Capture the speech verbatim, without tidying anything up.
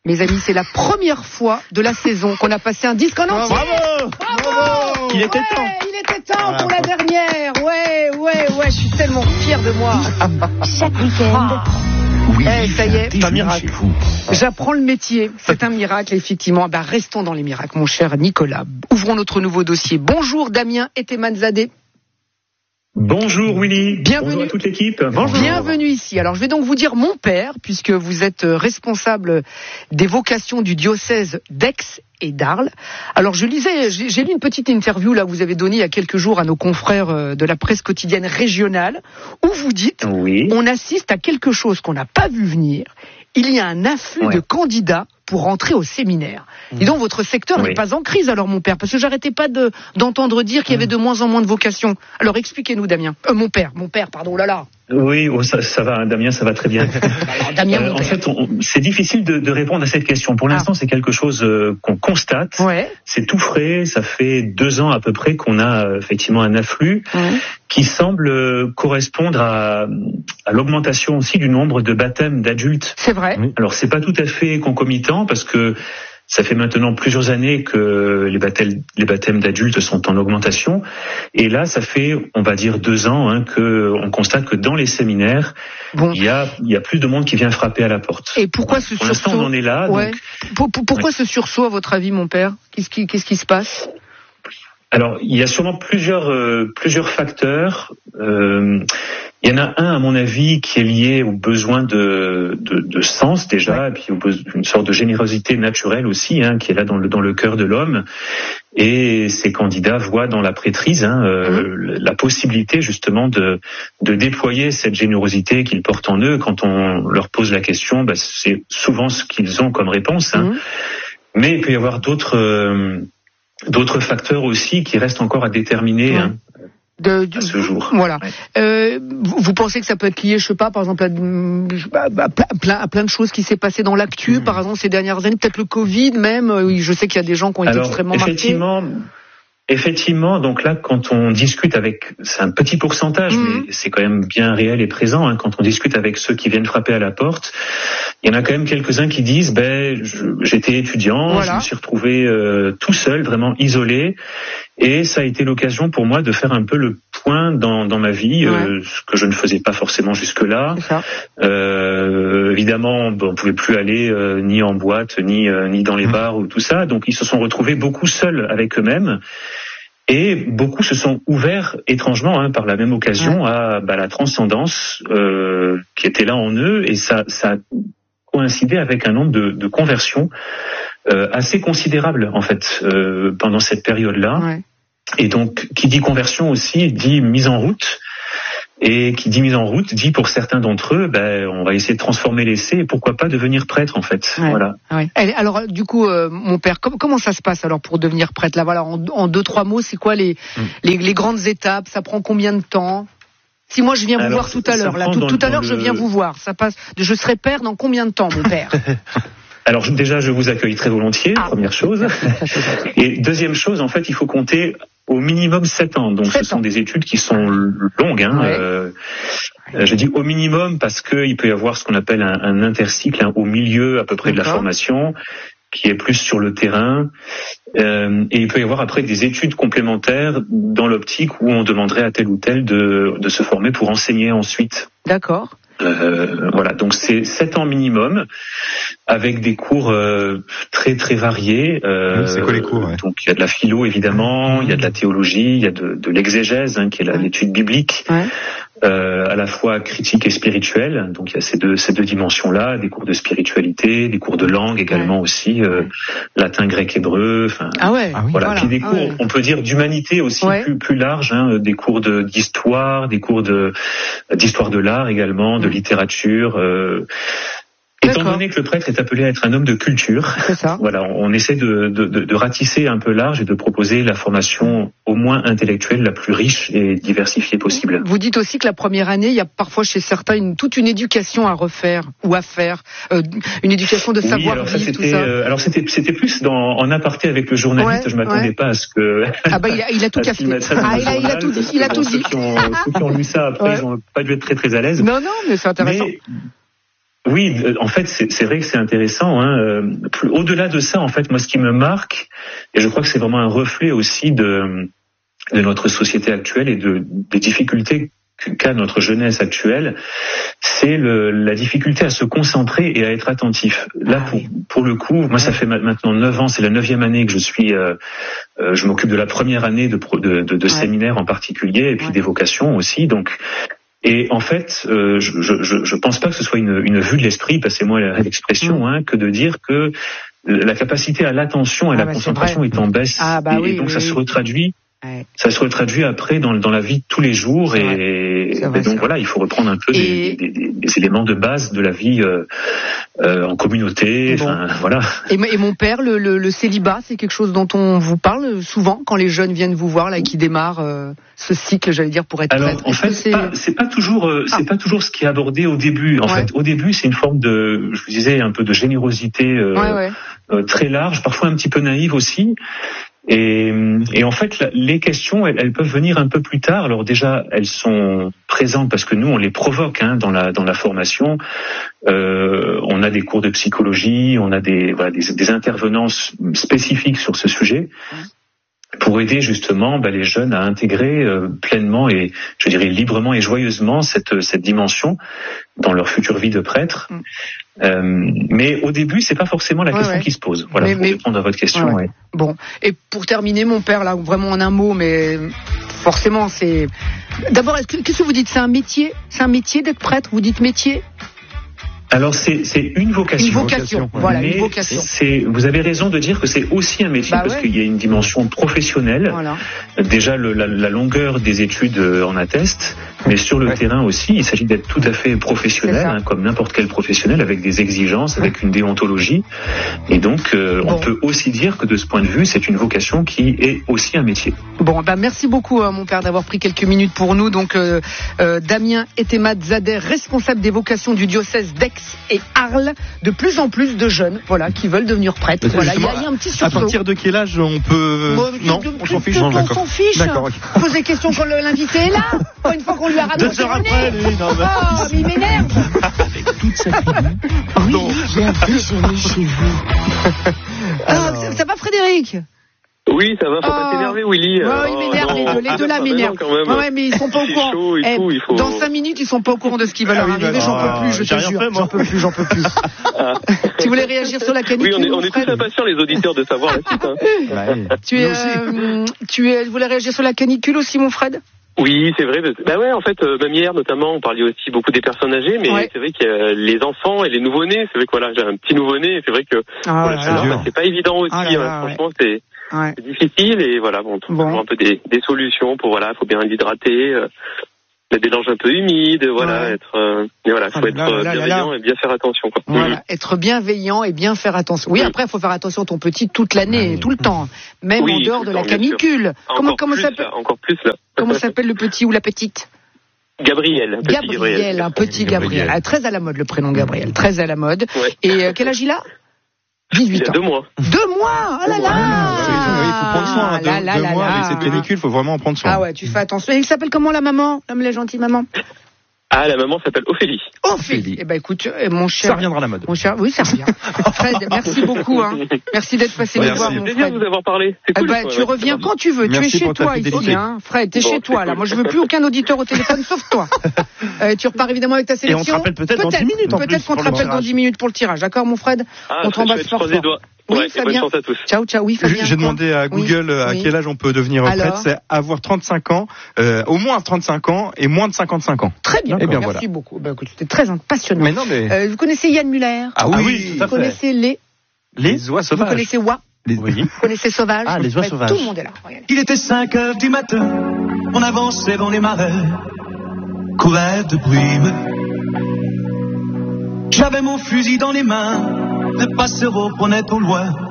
Mes amis, c'est la première fois de la saison qu'on a passé un disque en entier. Bravo, bravo. Il était temps. Ouais, il était temps voilà. Pour la dernière. Ouais, ouais, ouais, je suis tellement fière de moi. Chaque week-end. Ah. Oui, eh, ça y est, c'est un miracle. J'apprends le métier. C'est un miracle, effectivement. Bah, restons dans les miracles, mon cher Nicolas. Ouvrons notre nouveau dossier. Bonjour Damien Etemanzadeh. Bonjour Willy, bienvenue. Bonjour à toute l'équipe. Bonjour. Bienvenue ici. Alors je vais donc vous dire mon père, puisque vous êtes responsable des vocations du diocèse d'Aix et d'Arles. Alors je lisais, j'ai, j'ai lu une petite interview là, vous avez donnée il y a quelques jours à nos confrères de la presse quotidienne régionale, où vous dites, oui. On assiste à quelque chose qu'on n'a pas vu venir. Il y a un afflux ouais. de candidats pour rentrer au séminaire. Mmh. Et donc votre secteur oui. n'est pas en crise alors mon père, parce que j'arrêtais pas de, d'entendre dire qu'il y avait de moins en moins de vocations. Alors expliquez-nous Damien, euh, mon père, mon père, pardon, oh là là. Oui, oh, ça, ça va, Damien, ça va très bien. Alors, Damien, euh, en fait, on, c'est difficile de, de répondre à cette question. Pour l'instant, ah. c'est quelque chose euh, qu'on constate. Ouais. C'est tout frais. Ça fait deux ans à peu près qu'on a euh, effectivement un afflux ouais. qui semble euh, correspondre à, à l'augmentation aussi du nombre de baptêmes d'adultes. C'est vrai. Alors, c'est pas tout à fait concomitant parce que ça fait maintenant plusieurs années que les baptêmes, les baptêmes d'adultes sont en augmentation. Et là, ça fait, on va dire, deux ans hein, qu'on constate que dans les séminaires, bon. il, y a, il y a plus de monde qui vient frapper à la porte. Et pourquoi ce pour sursaut ? Pour l'instant, on en est là. Ouais. Donc... Pour, pour, pourquoi ouais. ce sursaut, à votre avis, mon père ? Qu'est-ce qui, qu'est-ce qui se passe ? Alors, il y a sûrement plusieurs, euh, plusieurs facteurs. Euh, il y en a un, à mon avis, qui est lié au besoin de, de, de sens déjà, ouais. et puis au besoin, une sorte de générosité naturelle aussi, hein, qui est là dans le, dans le cœur de l'homme. Et ces candidats voient dans la prêtrise hein, euh, mmh. la possibilité justement de, de déployer cette générosité qu'ils portent en eux. Quand on leur pose la question, bah, c'est souvent ce qu'ils ont comme réponse. Hein. Mmh. Mais il peut y avoir d'autres... Euh, D'autres facteurs aussi qui restent encore à déterminer ouais. hein, de, de, à ce jour. Voilà. Ouais. Euh, vous, vous pensez que ça peut être lié, je sais pas, par exemple, à, à, à, plein, à plein de choses qui s'est passé dans l'actu, mmh. par exemple, ces dernières années, peut-être le Covid même. Oui, je sais qu'il y a des gens qui ont été Alors, extrêmement effectivement, marqués. Effectivement, donc là, quand on discute avec, c'est un petit pourcentage, mmh. mais c'est quand même bien réel et présent. Hein, quand on discute avec ceux qui viennent frapper à la porte, il y en a quand même quelques-uns qui disent, ben, je, j'étais étudiant, voilà. je me suis retrouvé euh, tout seul, vraiment isolé, et ça a été l'occasion pour moi de faire un peu le point dans, dans ma vie, ouais. euh, ce que je ne faisais pas forcément jusque-là. Euh, évidemment, bon, on pouvait plus aller euh, ni en boîte, ni euh, ni dans les mmh. bars ou tout ça, donc ils se sont retrouvés beaucoup seuls avec eux-mêmes. Et beaucoup se sont ouverts étrangement, hein, par la même occasion, ouais. à bah, la transcendance euh, qui était là en eux, et ça, ça a coïncidé avec un nombre de, de conversions euh, assez considérable en fait euh, pendant cette période-là. Ouais. Et donc, qui dit conversion aussi dit mise en route. Et qui dit mise en route dit pour certains d'entre eux, ben on va essayer de transformer l'essai et pourquoi pas devenir prêtre en fait. Ouais, voilà. Ouais. Alors du coup, euh, mon père, com- comment ça se passe alors pour devenir prêtre là, voilà, en, en deux trois mots, c'est quoi les, mm. les les grandes étapes ? Ça prend combien de temps ? Si moi je viens vous alors, voir tout à l'heure, là, tout, tout à l'heure le... je viens vous voir, ça passe. Je serai père dans combien de temps, mon père ? Alors déjà, je vous accueille très volontiers, ah. première chose. Et deuxième chose, en fait, il faut compter au minimum sept ans. Donc, ce sont des études qui sont longues. Hein. Ouais. Euh, je dis au minimum parce qu'il peut y avoir ce qu'on appelle un, un intercycle hein, au milieu à peu près D'accord. de la formation, qui est plus sur le terrain. Euh, et il peut y avoir après des études complémentaires dans l'optique où on demanderait à tel ou tel de, de se former pour enseigner ensuite. D'accord. Euh, voilà, donc c'est sept ans minimum, avec des cours euh, très très variés. Euh, c'est quoi les cours ouais. Donc il y a de la philo évidemment, il y a de la théologie, il y a de, de l'exégèse, hein, qui est la, l'étude biblique, ouais. euh, à la fois critique et spirituelle. Donc il y a ces deux ces deux dimensions-là, des cours de spiritualité, des cours de langue également ouais. aussi, euh, ouais. latin, grec, hébreu. Enfin, ah ouais. Ah oui, voilà. voilà. Puis des cours, ah ouais. on peut dire d'humanité aussi ouais. plus plus large, hein, des cours de d'histoire, des cours de d'histoire de l'art également. De littérature. Euh, étant donné que le prêtre est appelé à être un homme de culture, c'est ça. Voilà, on essaie de, de, de, de ratisser un peu large et de proposer la formation au moins intellectuelle la plus riche et diversifiée possible. Vous dites aussi que la première année, il y a parfois chez certains une, toute une éducation à refaire ou à faire, euh, une éducation de savoir oui, alors vivre, ça, tout ça. Euh, alors c'était c'était plus dans, en aparté avec le journaliste. Ouais, je m'attendais ouais. pas à ce que. Ah bah il a, il a tout café. Ah il a, il a tout dit. Il a tout dit. Ceux qui ont, ceux qui ont lu ça après, ouais. ils ont pas dû être très très à l'aise. Non non, mais c'est intéressant. Mais, Oui, en fait, c'est, c'est vrai que c'est intéressant. Hein. Euh, plus, au-delà de ça, en fait, moi, ce qui me marque, et je crois que c'est vraiment un reflet aussi de, de notre société actuelle et de, des difficultés qu'a notre jeunesse actuelle, c'est le, la difficulté à se concentrer et à être attentif. Là, pour, pour le coup, moi, ça fait maintenant neuf ans, c'est la neuvième année que je suis, euh, euh, je m'occupe de la première année de, de, de, de séminaire en particulier, et puis des vocations aussi. Donc, et en fait, euh, je, je, je pense pas que ce soit une, une vue de l'esprit, passez-moi l'expression, hein, que de dire que la capacité à l'attention et à ah la bah concentration est en baisse, ah bah et, oui, et donc oui, ça oui. se retraduit. Ouais. Ça se retraduit après dans, dans la vie de tous les jours, et, vrai, et donc voilà, il faut reprendre un peu et... des, des, des éléments de base de la vie euh, euh, en communauté. Bon. Enfin, voilà. Et, et mon père, le, le, le célibat, c'est quelque chose dont on vous parle souvent quand les jeunes viennent vous voir là, et qui démarrent euh, ce cycle, j'allais dire, pour être Alors, prêtre. en fait, c'est pas, c'est pas toujours, euh, c'est ah. pas toujours ce qui est abordé au début. En ouais. fait, au début, c'est une forme de, je vous disais, un peu de générosité euh, ouais, ouais. Euh, très large, parfois un petit peu naïve aussi. Et, et en fait, les questions, elles, elles peuvent venir un peu plus tard. Alors déjà, elles sont présentes parce que nous, on les provoque hein, dans la dans la formation. Euh, on a des cours de psychologie, on a des voilà des, des intervenances spécifiques sur ce sujet pour aider justement bah, les jeunes à intégrer euh, pleinement et je dirais librement et joyeusement cette cette dimension dans leur future vie de prêtre. Mm. Euh, mais au début, c'est pas forcément la ouais, question ouais. qui se pose. Voilà, mais, pour mais... répondre à votre question. Ouais, ouais. Bon, et pour terminer, mon père, là, vraiment en un mot, mais forcément, c'est. D'abord, qu'est-ce que vous dites ? C'est un métier ? C'est un métier d'être prêtre ? Vous dites métier ? Alors c'est c'est une vocation. Une vocation, ouais. voilà, mais une vocation. C'est, vous avez raison de dire que c'est aussi un métier bah parce ouais. qu'il y a une dimension professionnelle. Voilà. Déjà le, la, la longueur des études en atteste, mais sur le ouais. terrain aussi, il s'agit d'être tout à fait professionnel, hein, comme n'importe quel professionnel, avec des exigences, avec une déontologie. Et donc euh, bon. on peut aussi dire que de ce point de vue, c'est une vocation qui est aussi un métier. Bon, bah merci beaucoup hein, mon père d'avoir pris quelques minutes pour nous. Donc euh, euh, Damien Etemat Zader, responsable des vocations du diocèse d'Aix et Arles, de plus en plus de jeunes, voilà, qui veulent devenir prêtres. Voilà, il y, y a un petit sursaut. À partir de quel âge on peut bon, non, de, on s'en fiche. On s'en fiche. D'accord. Pose des questions quand l'invité est là. Une fois qu'on lui a ramené. Deux heures après, lui, non, mais... Oh, mais il m'énerve. Avec toute sa tribu. Oui, j'ai un déjeuner chez vous. Ah, ça, ça va, Frédéric? Oui, ça va, faut oh. pas t'énerver, Willy. Ouais, euh, il m'énerve, les deux, les deux là m'énervent. Ouais, ouais, mais ils sont pas au courant. Chaud et eh, tout, il faut... Dans cinq minutes, ils sont pas au courant de ce qui va leur arriver. J'en peux plus, je te jure. Fait, j'en peux plus, j'en peux plus. Ah. Tu voulais réagir sur la canicule? Oui, on est, on est tous impatients, les auditeurs, de savoir la suite. Hein. Ouais. Tu es, euh, tu es, voulais réagir sur la canicule aussi, mon Fred? Oui, c'est vrai. Bah ouais, en fait, euh, même hier notamment, on parlait aussi beaucoup des personnes âgées, mais ouais. c'est vrai qu'il y a les enfants et les nouveau-nés. C'est vrai que voilà, j'ai un petit nouveau-né, c'est vrai que ah, voilà, alors, bah, c'est pas évident aussi. Ah, là, là, hein, ouais. Franchement, c'est Ouais. c'est difficile et voilà, bon, on trouve bon. un peu des, des solutions pour voilà, faut bien l'hydrater, euh, des mélanges un peu humides, voilà, ouais. être, euh, et voilà, faut oh, être là, là, bienveillant là, là. et bien faire attention, quoi. Voilà, mmh. être bienveillant et bien faire attention. Oui, mmh. après, il faut faire attention à ton petit toute l'année, mmh. tout le temps, même oui, en dehors de la canicule. Comment, comment s'appelle là, encore plus là. Comment s'appelle le petit ou la petite? Gabriel, un petit Gabriel, Gabriel, un petit Gabriel. Gabriel. Ah, très à la mode le prénom Gabriel, très à la mode. Ouais. Et euh, quel âge il a? dix-huit ans. Il a deux mois. Deux mois. Oh là là. Il faut prendre soin. Hein, deux, là, là, deux là, mois là. Avec cette canicule, il faut vraiment en prendre soin. Ah ouais, tu fais attention. Et il s'appelle comment la maman? L'homme, la gentille maman? Ah, la maman s'appelle Ophélie. Ophélie. Eh ben écoute, mon cher. Ça reviendra à la mode. Mon cher, oui, ça revient. Fred, merci beaucoup. Hein. Merci d'être passé nous voir. C'est plaisir de vous avoir parlé. C'est cool. Eh ben, tu ouais, reviens quand tu veux. Merci tu es chez toi ici, hein. Fred, t'es bon, chez toi là. Moi, je veux plus aucun auditeur au téléphone sauf toi. euh, tu repars évidemment avec ta sélection. Et on te rappelle peut-être dans dix minutes. Peut-être qu'on te rappelle dans dix minutes pour le tirage. D'accord, mon Fred? On t'embrasse fort. Oui, ouais, bonne chance à tous. Ciao, ciao, oui, Fabien. J'ai demandé à Google oui, à oui. quel âge on peut devenir prêtre. C'est avoir trente-cinq ans, euh, au moins trente-cinq ans et moins de cinquante-cinq ans. Très bien, eh bien merci voilà. beaucoup. Ben, écoute, c'était très passionnant. Mais non, mais... Euh, vous connaissez Yann Muller? Ah oui, ah oui tout à fait. Vous connaissez les... Les oies sauvages. Vous connaissez Oie? Les... Oui. Vous connaissez Sauvage? Ah, les oies sauvages. Tout le monde est là. Regardez. Il était cinq heures du matin, on avançait dans les marais, couverts de brume. J'avais mon fusil dans les mains, les passereaux prenaient au loin